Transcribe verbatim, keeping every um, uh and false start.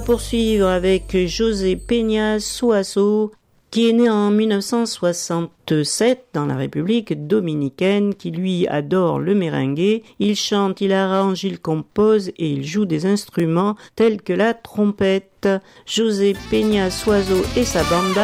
Poursuivre avec José Peña Suazo, qui est né en dix-neuf cent soixante-sept dans la République dominicaine, qui lui adore le merengue. Il chante, il arrange, il compose et il joue des instruments tels que la trompette. José Peña Suazo et sa banda